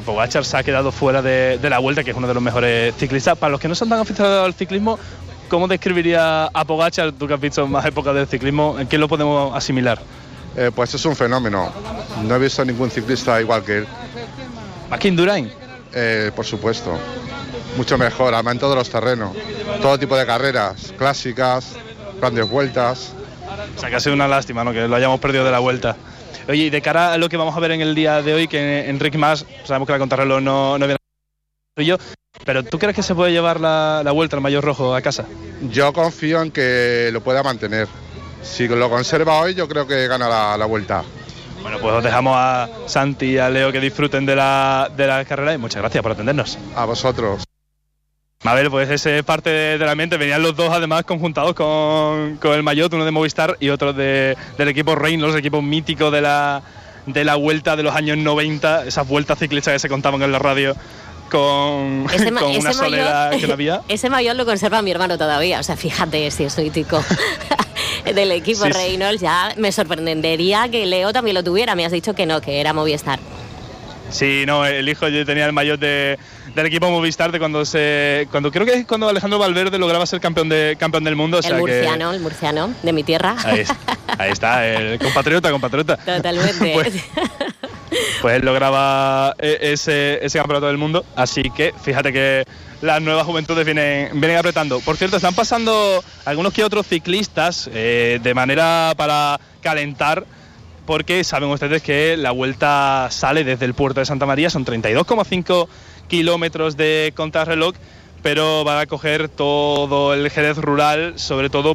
Pogačar se ha quedado fuera de la Vuelta, que es uno de los mejores ciclistas. Para los que no son tan aficionados al ciclismo, ¿cómo describiría a Pogačar, tú que has visto más épocas del ciclismo, en qué lo podemos asimilar? Pues es un fenómeno. No he visto ningún ciclista igual que él. ¿Más que Indurain? Por supuesto. Mucho mejor, además en todos los terrenos. Todo tipo de carreras, clásicas, grandes vueltas. O sea, que ha sido una lástima, ¿no?, que lo hayamos perdido de la Vuelta. Oye, y de cara a lo que vamos a ver en el día de hoy, que Enric Mas, sabemos que la contrarreloj no viene suyo, pero ¿tú crees que se puede llevar la Vuelta al maillot rojo a casa? Yo confío en que lo pueda mantener. Si lo conserva hoy, yo creo que gana la Vuelta. Bueno, pues os dejamos a Santi y a Leo que disfruten de la carrera y muchas gracias por atendernos. A vosotros. Mabel, pues ese es parte del ambiente. Venían los dos además conjuntados con el maillot, uno de Movistar y otro del equipo Reynolds, equipo mítico de la Vuelta de los años 90, esas vueltas ciclistas que se contaban en la radio con una soledad que no había. Ese maillot lo conserva mi hermano todavía, o sea, fíjate si es mítico. Del equipo Reynolds, ya me sorprendería que Leo también lo tuviera. Me has dicho que no, que era Movistar. Sí, no, el hijo yo tenía el maillot del equipo Movistar de cuando creo que es cuando Alejandro Valverde lograba ser campeón del mundo. O sea el murciano de mi tierra. Ahí está, el compatriota. Totalmente. Pues él lograba ese campeonato del mundo, así que fíjate que las nuevas juventudes vienen apretando. Por cierto, están pasando algunos que otros ciclistas de manera para calentar, porque saben ustedes que la Vuelta sale desde el puerto de Santa María, son 32,5 kilómetros de contrarreloj, pero van a coger todo el Jerez rural, sobre todo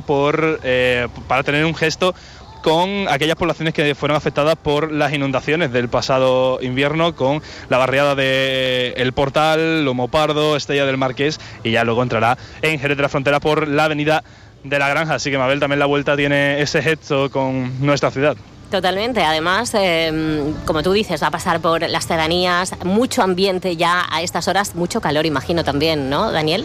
para tener un gesto con aquellas poblaciones que fueron afectadas por las inundaciones del pasado invierno, con la barriada de El Portal, Lomo Pardo, Estella del Marqués, y ya luego entrará en Jerez de la Frontera por la avenida de la Granja. Así que, Mabel, también la Vuelta tiene ese gesto con nuestra ciudad. Totalmente, además, como tú dices, va a pasar por las pedanías, mucho ambiente ya a estas horas, mucho calor, imagino también, ¿no, Daniel?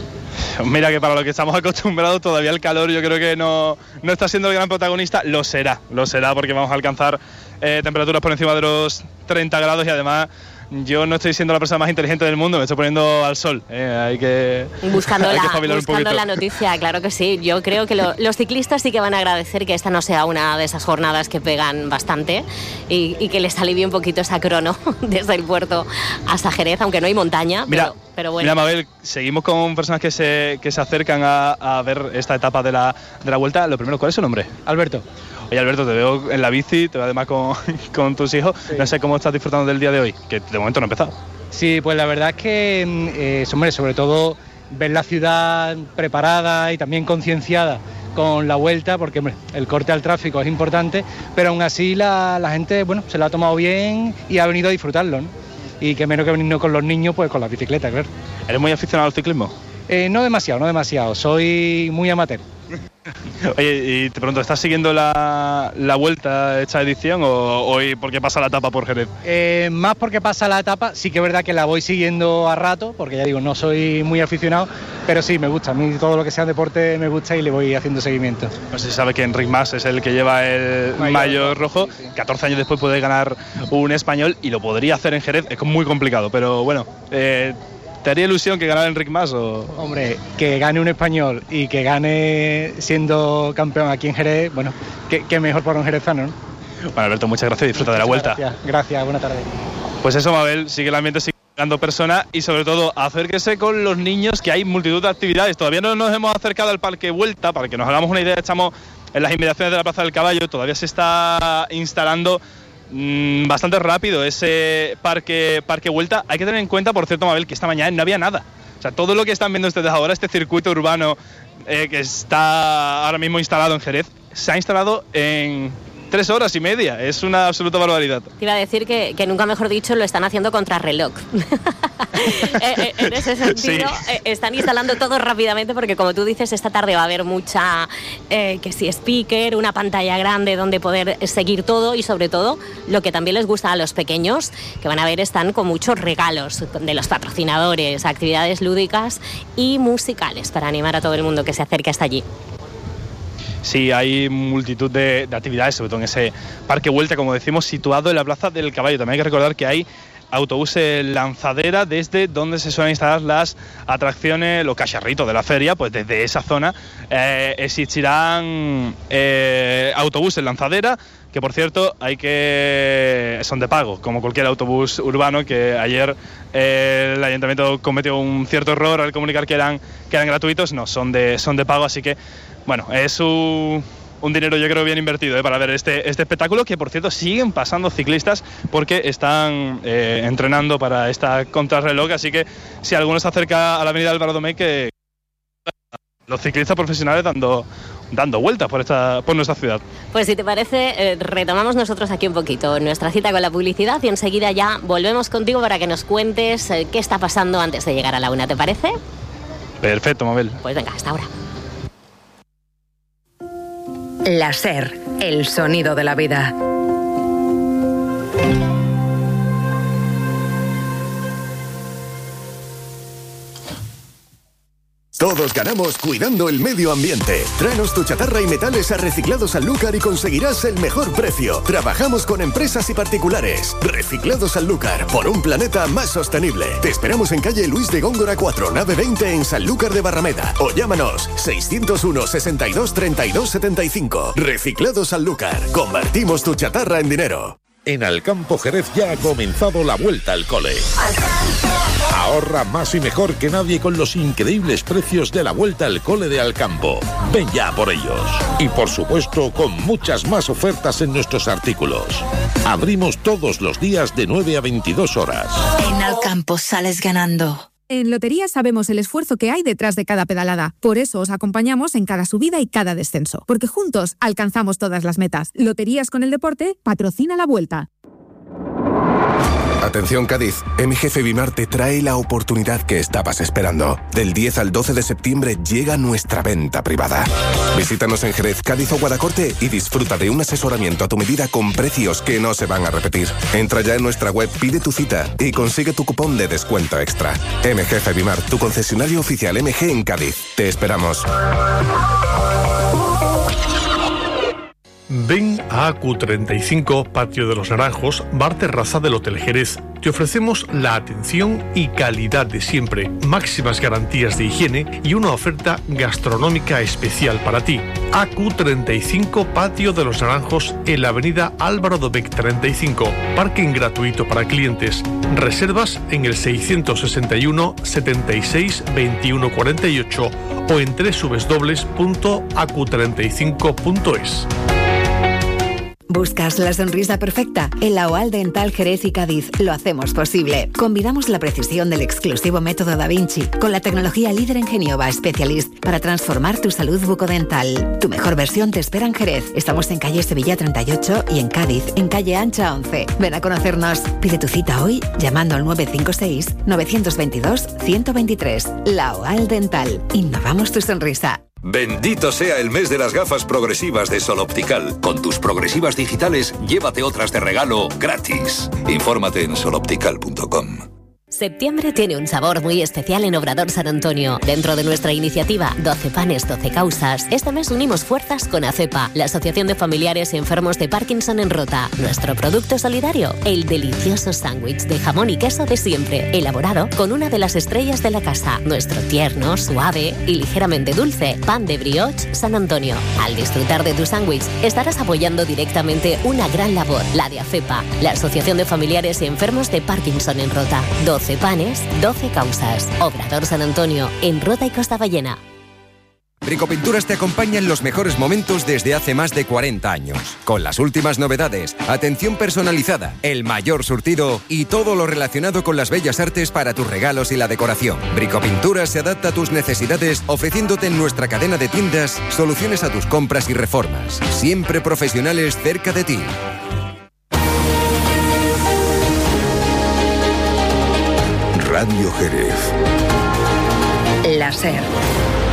Mira que para lo que estamos acostumbrados todavía el calor yo creo que no está siendo el gran protagonista. Lo será porque vamos a alcanzar temperaturas por encima de los 30 grados y además yo no estoy siendo la persona más inteligente del mundo, me estoy poniendo al sol. Hay que buscando la noticia, claro que sí. Yo creo que los ciclistas sí que van a agradecer que esta no sea una de esas jornadas que pegan bastante y que les alivie un poquito esa crono desde el puerto hasta Jerez, aunque no hay montaña. Pero bueno. Mira, Mabel, seguimos con personas que se acercan a ver esta etapa de la Vuelta. Lo primero, ¿cuál es su nombre? Alberto. Oye, Alberto, te veo en la bici, te veo además con tus hijos. Sí. No sé cómo estás disfrutando del día de hoy, que de momento no ha empezado. Sí, pues la verdad es que, sobre todo ver la ciudad preparada y también concienciada con la Vuelta, porque el corte al tráfico es importante, pero aún así la gente, se lo ha tomado bien y ha venido a disfrutarlo, ¿no? Y que menos que venir con los niños, pues con la bicicleta, claro. ¿Eres muy aficionado al ciclismo? No demasiado, soy muy amateur. Oye, y te pregunto, ¿estás siguiendo la Vuelta esta edición o hoy porque pasa la etapa por Jerez? Más porque pasa la etapa, sí que es verdad que la voy siguiendo a rato, porque ya digo, no soy muy aficionado, pero sí, me gusta, a mí todo lo que sea deporte me gusta y le voy haciendo seguimiento. No sé si sabe que Enric Mas es el que lleva el maillot rojo, sí. 14 años después puede ganar un español y lo podría hacer en Jerez, es muy complicado, pero bueno... ¿Te haría ilusión que ganara Enric Mas? Hombre, que gane un español y que gane siendo campeón aquí en Jerez, que mejor para un jerezano, ¿no? Bueno, Alberto, muchas gracias y disfruta de la Vuelta. Gracias, buena tarde. Pues eso, Mabel, sigue el ambiente, sigue llegando personas y sobre todo acérquese con los niños, que hay multitud de actividades. Todavía no nos hemos acercado al Parque Vuelta, para que nos hagamos una idea, estamos en las inmediaciones de la Plaza del Caballo, todavía se está instalando bastante rápido ese parque Vuelta. Hay que tener en cuenta, por cierto, Mabel, que esta mañana no había nada. O sea, todo lo que están viendo ustedes ahora, este circuito urbano que está ahora mismo instalado en Jerez, se ha instalado en 3 horas y media. Es una absoluta barbaridad. Te iba a decir que nunca mejor dicho lo están haciendo contrarreloj. En ese sentido, sí. Están instalando todo rápidamente porque, como tú dices, esta tarde va a haber mucha, que si speaker, una pantalla grande donde poder seguir todo y, sobre todo, lo que también les gusta a los pequeños, que van a ver, están con muchos regalos de los patrocinadores, actividades lúdicas y musicales para animar a todo el mundo que se acerque hasta allí. Sí, hay multitud de actividades, sobre todo en ese Parque Vuelta, como decimos, situado en la Plaza del Caballo. También hay que recordar que hay autobuses lanzadera desde donde se suelen instalar las atracciones, los cacharritos de la feria. Pues desde esa zona existirán autobuses lanzadera, que por cierto son de pago, como cualquier autobús urbano, que ayer el ayuntamiento cometió un cierto error al comunicar que eran gratuitos. No, son de pago, así que bueno, es un dinero, yo creo, bien invertido para ver este espectáculo, que por cierto siguen pasando ciclistas porque están entrenando para esta contrarreloj, así que si alguno se acerca a la avenida Álvaro Domecq, que los ciclistas profesionales dando vueltas por nuestra ciudad. Pues si te parece, retomamos nosotros aquí un poquito nuestra cita con la publicidad y enseguida ya volvemos contigo para que nos cuentes qué está pasando antes de llegar a la 1, ¿te parece? Perfecto, Mabel. Pues venga, hasta ahora. La SER, el sonido de la vida. Todos ganamos cuidando el medio ambiente. Tráenos tu chatarra y metales a Reciclados Sanlúcar y conseguirás el mejor precio. Trabajamos con empresas y particulares. Reciclados Sanlúcar, por un planeta más sostenible. Te esperamos en calle Luis de Góngora 4, nave 20 en Sanlúcar de Barrameda. O llámanos 601 62 32 75. Reciclados Sanlúcar. Convertimos tu chatarra en dinero. En Alcampo Jerez ya ha comenzado la vuelta al cole. Ahorra más y mejor que nadie con los increíbles precios de la vuelta al cole de Alcampo. Ven ya por ellos. Y por supuesto, con muchas más ofertas en nuestros artículos. Abrimos todos los días de 9 a 22 horas. En Alcampo sales ganando. En Loterías sabemos el esfuerzo que hay detrás de cada pedalada. Por eso os acompañamos en cada subida y cada descenso. Porque juntos alcanzamos todas las metas. Loterías con el deporte patrocina la vuelta. Atención Cádiz, MG Febimar te trae la oportunidad que estabas esperando. Del 10 al 12 de septiembre llega nuestra venta privada. Visítanos en Jerez, Cádiz o Guadacorte y disfruta de un asesoramiento a tu medida con precios que no se van a repetir. Entra ya en nuestra web, pide tu cita y consigue tu cupón de descuento extra. MG Febimar, tu concesionario oficial MG en Cádiz. Te esperamos. Ven a AQ35, Patio de los Naranjos, bar terraza del Hotel Jerez. Te ofrecemos la atención y calidad de siempre, máximas garantías de higiene y una oferta gastronómica especial para ti. AQ35, Patio de los Naranjos, en la avenida Álvaro Domecq 35. Parking gratuito para clientes. Reservas en el 661 76 21 48 o en www.acu35.es. ¿Buscas la sonrisa perfecta? En la OAL Dental Jerez y Cádiz lo hacemos posible. Combinamos la precisión del exclusivo método Da Vinci con la tecnología líder en Genioba Specialist para transformar tu salud bucodental. Tu mejor versión te espera en Jerez. Estamos en calle Sevilla 38 y en Cádiz, en calle Ancha 11. Ven a conocernos. Pide tu cita hoy llamando al 956-922-123. La OAL Dental. Innovamos tu sonrisa. Bendito sea el mes de las gafas progresivas de Sol Optical. Con tus progresivas digitales, llévate otras de regalo gratis. Infórmate en soloptical.com. Septiembre tiene un sabor muy especial en Obrador San Antonio. Dentro de nuestra iniciativa 12 panes, 12 causas, este mes unimos fuerzas con ACEPA, la Asociación de Familiares y Enfermos de Parkinson en Rota. Nuestro producto solidario, el delicioso sándwich de jamón y queso de siempre, elaborado con una de las estrellas de la casa. Nuestro tierno, suave y ligeramente dulce pan de brioche San Antonio. Al disfrutar de tu sándwich, estarás apoyando directamente una gran labor, la de ACEPA, la Asociación de Familiares y Enfermos de Parkinson en Rota. 12 panes, 12 causas. Obrador San Antonio, en Rota y Costa Ballena. Bricopinturas te acompaña en los mejores momentos desde hace más de 40 años. Con las últimas novedades, atención personalizada, el mayor surtido y todo lo relacionado con las bellas artes para tus regalos y la decoración. Bricopinturas se adapta a tus necesidades, ofreciéndote en nuestra cadena de tiendas soluciones a tus compras y reformas. Siempre profesionales cerca de ti. Radio Jerez. La SER.